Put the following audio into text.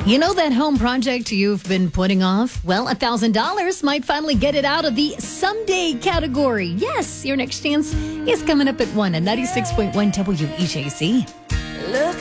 You know that home project you've been putting off? Well, $1,000 might finally get it out of the someday category. Yes, your next chance is coming up at 1 at 96.1 WEJC.